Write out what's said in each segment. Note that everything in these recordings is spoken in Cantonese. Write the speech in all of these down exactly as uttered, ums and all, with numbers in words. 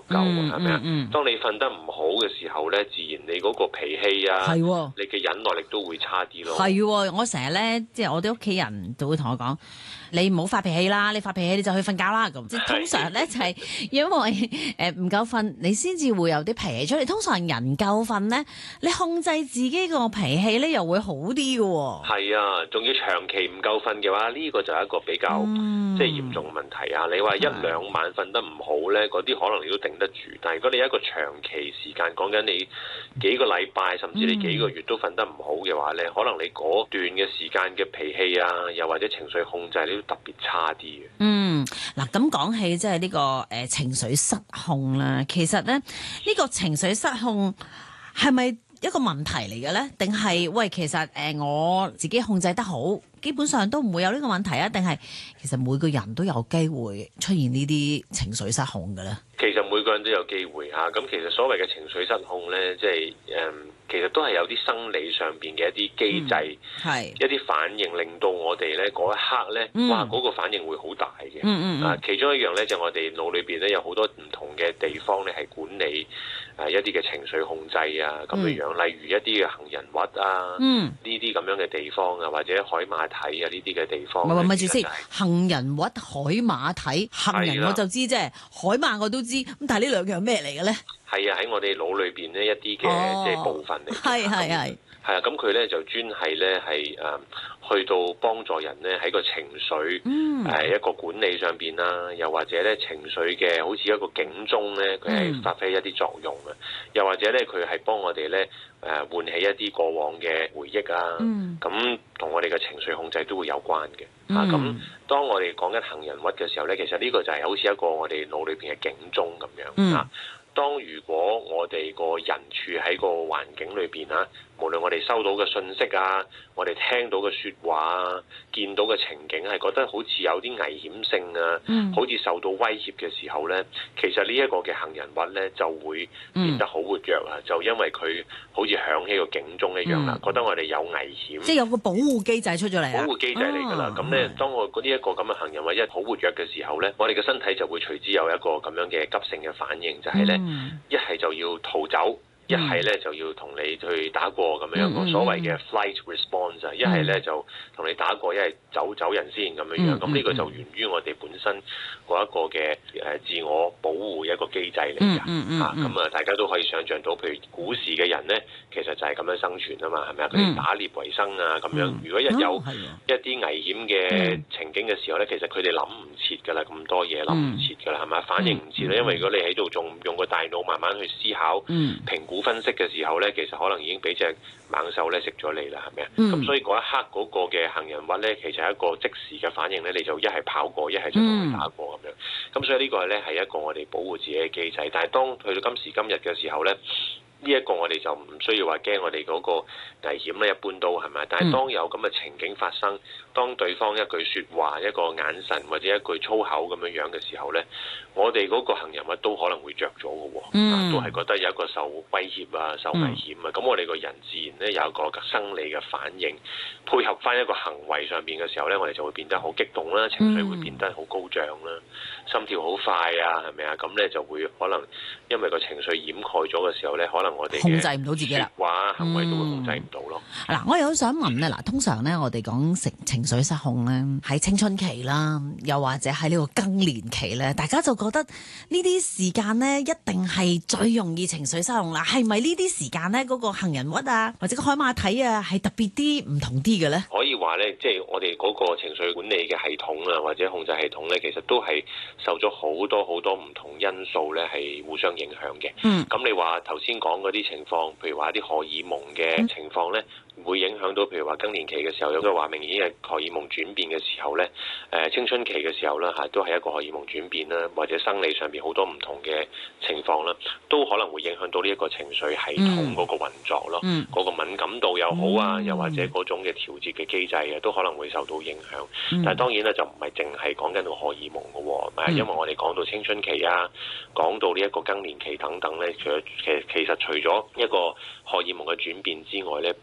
夠，係咪啊？ 嗯嗯、 當你瞓得唔好嘅時候咧，自然你嗰個脾氣啊， 係喎， 你嘅忍耐力都會差啲咯。 係喎，我成日咧，即係我哋屋企人就會同我講，你唔好發脾氣啦，你發脾氣你就去瞓覺啦咁。即係通常咧就係因為誒唔夠瞓，你先至會有啲脾氣出嚟。通常人夠瞓咧，你控制自己個脾氣咧又會好啲嘅喎。 係啊，仲要長期唔夠瞓嘅話，呢個就係一個比較、嗯、即係嚴重嘅問題啊！你話一兩晚瞓得唔好咧，嗰啲可能你都頂得住，但係如果你一個長期時間講緊你幾個禮拜，甚至你幾個月都瞓得唔好嘅話咧，可能你嗰段嘅時間嘅脾氣啊，又或者情緒控制，你都特別差啲嘅。 嗯，嗱咁講起即係呢個誒、呃、情緒失控啦，其實咧呢、呢個情緒失控係咪一個問題嚟嘅咧？定係喂，其實誒、呃、我自己控制得好，基本上都唔會有呢個問題啊？定係其實每個人都有機會出現呢啲情緒失控嘅咧？ 其實每個人都有機會嚇，咁其實所謂嘅情緒失控咧，即係誒、嗯，其實都係有啲生理上邊嘅一啲機制，係、嗯、一啲反應，令到我哋咧嗰一刻咧，嗯、哇嗰、嗰個反應會好大嘅。嗯嗯啊，其中一樣咧就係、我哋腦裏邊咧有好多唔同嘅地方咧係管理誒一啲嘅情緒控制啊咁樣樣，嗯、例如一啲嘅杏仁核啊，呢啲咁樣嘅地方啊，或者海馬體啊呢啲嘅地方。 唔係唔係，住先，杏仁核、海馬體、杏仁我就知啫，海馬我都知。咁但係呢兩樣咩嚟嘅咧？ 係啊，喺我哋腦裏邊呢一啲嘅、哦、即係部分嚟嘅。係係係。係啊，咁佢咧就專係咧係誒去到幫助人咧喺個情緒誒、嗯呃、一個管理上邊啦，又或者咧情緒嘅好似一個警鐘咧，佢係發揮一啲作用嘅。嗯、又或者咧佢係幫我哋咧誒喚起一啲過往嘅回憶啊。咁同、嗯、我哋嘅情緒控制都會有關嘅。嗯、啊，咁當我哋講緊杏仁核嘅時候咧，其實呢個就係好似一個我哋腦裏邊嘅警鐘咁樣、嗯、啊。當如果我哋個人處喺個環境裏邊啊，無論我哋收到嘅信息啊，我哋聽到嘅説話啊，見到嘅情景係覺得好似有啲危險性啊，嗯、好似受到威脅嘅時候咧，其實呢一個嘅杏仁核咧就會變得好活躍啊！嗯、就因為佢好似響起個警鐘一樣啦，嗯、覺得我哋有危險， 即係有個保護機制出咗嚟啊！ 保護機制嚟㗎啦，咁咧、哦、當我呢一個咁嘅杏仁核一好活躍嘅時候咧，我哋嘅身體就會隨之有一個咁樣嘅急性嘅反應，就係、是、咧。嗯一係就要逃走，一係咧就要同你去打過咁樣個所謂嘅 flight response 啊，一係咧就同你打過，一係走走人先咁樣樣。咁呢、嗯、個就源於我哋本身嗰一個嘅誒自我保護一個機制嚟㗎。嚇咁、嗯嗯嗯、啊，大家都可以想像到，譬如古時嘅人咧，其實就係咁樣生存啊嘛，係咪啊？佢哋打獵為生啊，咁樣。嗯、如果一有一啲危險嘅情景嘅時候咧，其實佢哋諗唔切㗎啦，咁多嘢諗唔切㗎啦，係咪？反應唔切啦，因為如果你喺度仲用個大腦慢慢去思考、嗯、評估、分析嘅時候咧，其實可能已經俾隻猛獸咧食咗你啦，係咪啊？咁、嗯、所以嗰一刻嗰個嘅杏仁核咧，其實係一個即時嘅反應咧，你就一係跑過，一係就同佢打過咁樣。咁、嗯、所以呢個咧係一個我哋保護自己嘅機制。但係當去到今時今日嘅時候咧，呢一個我哋就唔需要話驚我哋嗰個危險咧，一般都係咪？但係當有咁嘅情景發生，當對方一句説話、一個眼神或者一句粗口咁樣樣嘅時候咧，我哋嗰個杏仁核都可能會着咗嘅喎，嗯、都係覺得有一個受威脅啊、受危險啊。咁、嗯、我哋個人自然咧有一個生理嘅反應，配合翻一個行為上邊嘅時候咧，我哋就會變得好激動啦，情緒會變得好高漲啦，心跳好快啊，係咪啊？咁咧就會可能因為個情緒掩蓋咗嘅時候咧，可能我哋控制唔到自己啦， 話行為都會控制唔到咯。 嗱、嗯，我又想問咧，嗱，通常咧我哋講情情緒失控咧，喺青春期啦，又或者喺呢個更年期咧，大家就覺得呢啲時間咧一定係最容易情緒失控啦。係咪呢啲時間咧嗰個杏仁核啊，或者個海馬體啊，係特別啲唔同啲嘅咧？ 可以話咧，即係我哋嗰個情緒管理嘅系統啊，或者控制系統咧，其實都係受咗好多好多唔同因素咧，係互相影響嘅。嗯，咁你話頭先講嗰啲情況，譬如話啲荷爾蒙嘅情況咧，會影響到，譬如話更年期嘅時候，有個話明顯係荷爾蒙轉變嘅時候咧，誒、呃、青春期嘅時候啦嚇，都係一個荷爾蒙轉變啦，或者生理上邊好多唔同嘅情況啦，都可能會影響到呢一個情緒系統嗰個運作咯，嗰、嗯、個敏感度又好啊，嗯、又或者嗰種嘅調節嘅機制啊，都可能會受到影響。嗯、但係當然咧，就唔係淨係講緊個荷爾蒙嘅喎，嗯、因為我哋講到青春期啊，講到呢一個更年期等等咧，除咗其實其實除咗一個荷爾蒙嘅轉變之外咧，無論好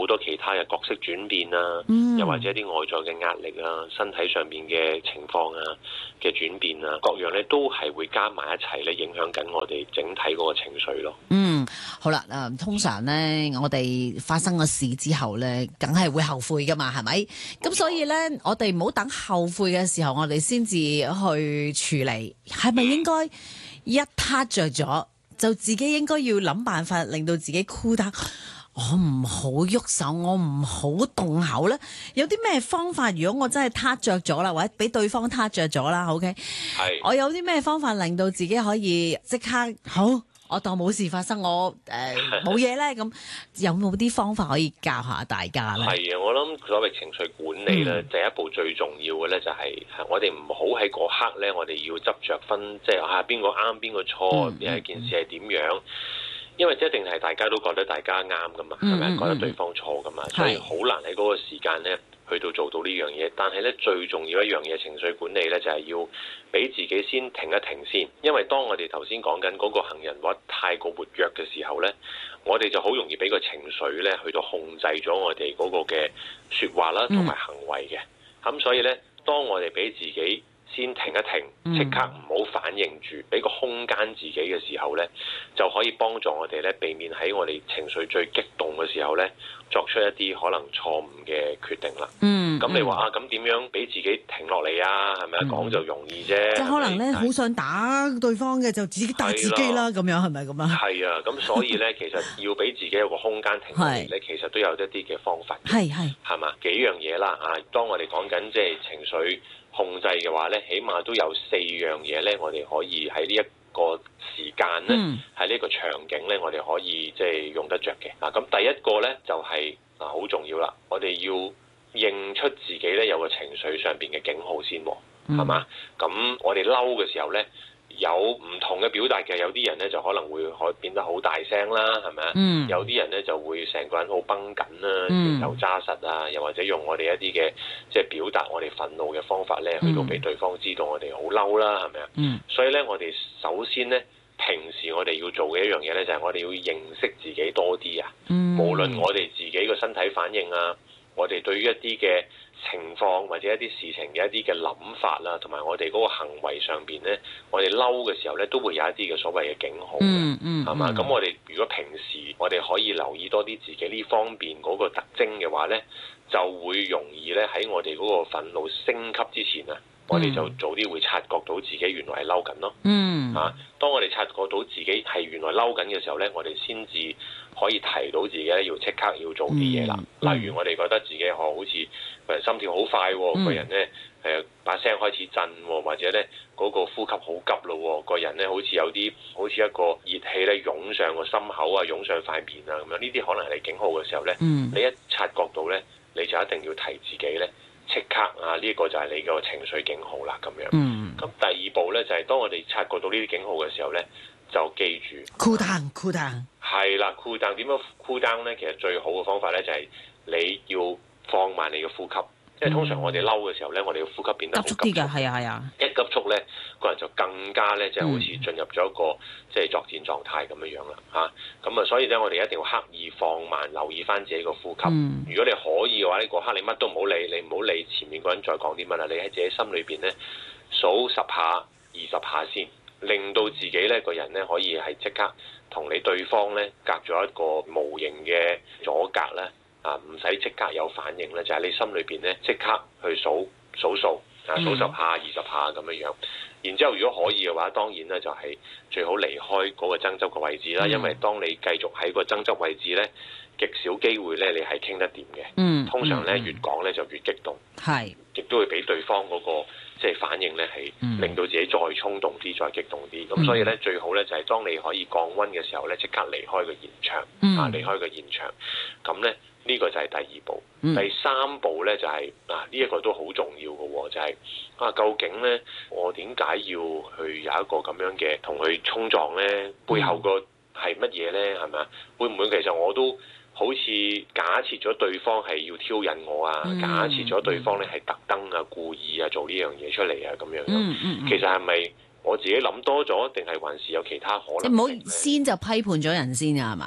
好多其他嘅角色轉變啊， 嗯、 又或者一啲外在嘅壓力啊，身體上面嘅情況啊嘅轉變啊，各樣咧都係會加埋一齊咧，影響緊我哋整體嗰個情緒咯。 嗯，好啦，誒，通常咧，我哋發生個事之後咧，梗係會後悔噶嘛，係咪？咁所以咧，我哋唔好等後悔嘅時候，我哋先至去處理，係咪應該一撻着咗，就自己應該要諗辦法，令到自己 cool down，我唔好喐手，我唔好動口咧。有啲咩方法？如果我真係撻着咗啦，或者俾對方撻着咗啦 ，OK， 係， 我有啲咩方法令到自己可以即刻好？我當冇事發生，我誒冇嘢咧，咁、呃、有冇啲方法可以教下大家咧？ 係啊，我諗所謂情緒管理咧，嗯、第一步最重要嘅咧就係、是、我哋唔好喺嗰刻咧，我哋要執着分，即係啊邊個啱邊個錯，誒、嗯、件事係點樣？因為即一定係大家都覺得大家啱噶嘛，係咪、嗯？覺得對方錯噶嘛，嗯、所以好難喺嗰個時間咧去到做到呢樣嘢。但係咧最重要一樣嘢，情緒管理咧就係、是、要俾自己先停一停先。因為當我哋頭先講緊嗰個行人或太過活躍嘅時候咧，我哋就好容易俾個情緒咧去到控制咗我哋嗰個嘅説話啦，同埋行為嘅。咁、嗯、所以咧，當我哋俾自己先停一停，即刻唔好反應住，俾個空間自己嘅時候呢，就可以幫助我哋咧避免喺我哋情緒最激動嘅時候呢，作出一啲可能錯誤嘅決定啦。嗯，咁你話啊，咁點樣俾自己停落嚟啊？係咪啊？講就容易啫。即係可能呢，好想打對方嘅，就自己打自己啦。咁樣係咪咁啊？係啊，咁所以呢，其實要俾自己有個空間停落嚟呢，其實都有一啲嘅方法。係係係嘛，幾樣嘢啦啊！當我哋講緊即係情緒控制嘅話咧，起碼都有四樣嘢咧，我哋可以喺呢一個時間咧，喺呢、嗯、個場景咧，我哋可以即係用得着嘅。嗱，咁第一個咧就係嗱好重要啦，我哋要認出自己咧有個情緒上邊嘅警號先，係嘛？咁、嗯、我哋嬲嘅時候咧，有唔同嘅表達嘅，有啲人咧就可能會可變得好大聲啦，係咪啊？嗯、有啲人咧就會成個人好繃緊啦，拳頭揸實啊，又或者用我哋一啲嘅即係表達我哋憤怒嘅方法咧，去到俾對方知道我哋好嬲啦，係咪啊？嗯、所以咧，我哋首先咧，平時我哋要做嘅一樣嘢咧，就係我哋要認識自己多啲啊。嗯、無論我哋自己個身體反應啊，我哋對於一啲嘅情況或者一啲事情嘅一啲嘅諗法啦，同埋我哋嗰個行為上邊咧，我哋嬲嘅時候咧，都會有一啲嘅所謂嘅警號嘅，嗯嗯，係嘛？咁我哋如果平時我哋可以留意多啲自己呢方面嗰個特徵嘅話咧，就會容易咧喺我哋嗰個憤怒升級之前啊，我哋就早啲會察覺到自己原來係嬲緊咯。嗯，啊，當我哋察覺到自己係原來嬲緊嘅時候咧，我哋先至可以提到自己咧要即刻要做啲嘢啦。嗯、例如我哋覺得自己好似個人心跳好快，嗯、個人咧誒把聲開始震，或者咧嗰、嗰個呼吸好急咯，個人咧好似有啲好似一個熱氣咧湧上個心口啊，湧上塊面啊咁樣，呢啲可能係你警號嘅時候咧，嗯、你一察覺到咧，你就一定要提自己咧。即刻啊！呢、這個就係你個情緒警號啦，咁樣。嗯。咁第二步咧，就係、是、當我哋察覺到呢啲警號嘅時候咧，就記住。cool down，cool down。係啦，cool down 點樣 cool down 咧？其實最好嘅方法咧，就係、是、你要放慢你嘅呼吸。即係、嗯、通常我哋嬲嘅時候咧，我哋嘅呼吸變得好急促啲㗎，係啊係啊。一急促咧，個人就更加咧，即、就、係、是、好似進入咗一個即係、就是、作戰狀態咁樣樣啦，嚇。咁啊，所以咧，我哋一定要刻意放慢，留意翻自己個呼吸。嗯、如果你可以嘅話，呢、這個刻你乜都唔好理，你唔好理前面個人再講啲乜啦，你喺自己心裏邊咧數十下、二十下先，令到自己咧個人咧可以係即刻同你對方咧隔咗一個無形嘅阻隔咧。啊，唔使即刻有反應咧，就喺、是、你心裏邊咧即刻去數數數，啊數十下、二十下咁樣樣。然之後，如果可以嘅話，當然咧就係最好離開嗰個爭執嘅位置啦。嗯、因為當你繼續喺個爭執位置咧，極少機會咧你係傾得掂嘅。嗯，通常咧、嗯、越講咧就越激動，係是，亦都會俾對方嗰、那個即係、就是、反應咧係令到自己再衝動啲、再激動啲。咁、嗯、所以咧最好咧就係、是、當你可以降溫嘅時候咧，即刻離開個現場，嗯、啊離開個現場，咁咧。呢個就係第二步，嗯、第三步咧就係、是、嗱，呢、啊、一、這個都好重要嘅喎，就係、是、啊，究竟咧我點解要去有一個咁樣嘅同佢衝撞咧？背後個係乜嘢咧？係咪啊？會唔會其實我都好似假設咗對方係要挑釁我啊？嗯、假設咗對方咧係特登啊、故意啊做呢樣嘢出嚟啊咁樣樣？嗯嗯嗯、其實係咪我自己諗多咗，定係還是有其他可能？你唔好先就批判咗人先啊，係嘛？冇錯。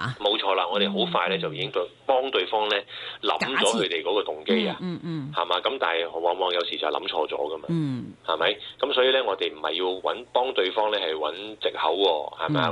錯啦，我哋好快咧就已經對幫對方咧諗咗佢哋嗰個動機啊， 嗯嗯， 係嘛？咁但係往往有時就係諗錯咗噶嘛， 嗯， 係咪？咁所以咧，我哋唔係要揾幫對方咧係揾藉口喎，係咪啊？